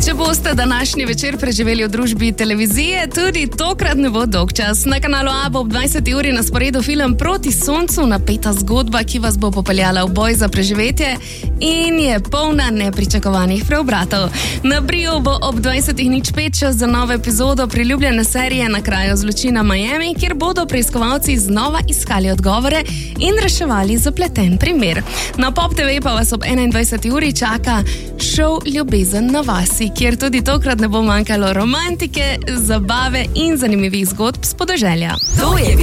Če boste današnji večer preživeli v družbi televizije, tudi tokrat ne bo dolgčas. Na kanalu A bo ob 20. uri na sporedu film Proti soncu, napeta zgodba, ki vas bo popeljala v boj za preživetje in je polna nepričakovanih preobratov. Na Briju bo ob 20.05 čas za novo epizodo priljubljene serije Na kraju zločina Miami, kjer bodo preiskovalci znova iskali odgovore in reševali zapleten primer. Na Pop TV pa vas ob 21. uri čaka šov Ljubezen na vasi, kjer tudi tokrat ne bo manjkalo romantike, zabave in zanimivih zgodb s podeželja. To je